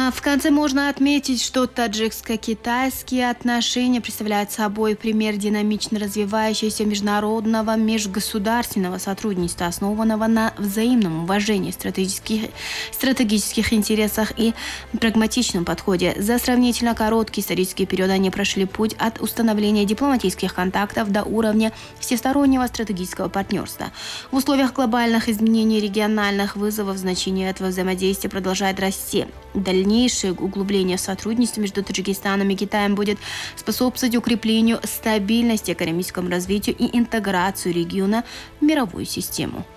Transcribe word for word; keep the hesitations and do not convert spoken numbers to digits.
В конце можно отметить, что таджикско-китайские отношения представляют собой пример динамично развивающегося международного межгосударственного сотрудничества, основанного на взаимном уважении стратегических, стратегических интересах и прагматичном подходе. За сравнительно короткий исторический период они прошли путь от установления дипломатических контактов до уровня всестороннего стратегического партнерства. В условиях глобальных изменений региональных вызовов значение этого взаимодействия продолжает расти. Дальнейшее углубление сотрудничества между Таджикистаном и Китаем будет способствовать укреплению стабильности, экономическому развитию и интеграцию региона в мировую систему.